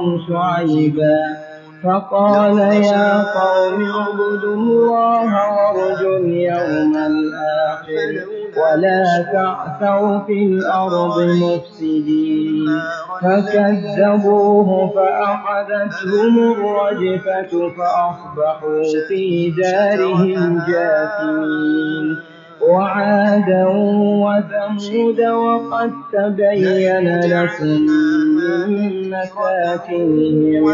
شعيبا فقال يا قوم اعبدوا الله وارجوا اليوم الآخر ولا تعثوا في الأرض مفسدين فكذبوه فأخذتهم الرجفة فأصبحوا في دارهم جاثمين وعادا وثمود وقد تبين لكم من مساكنهم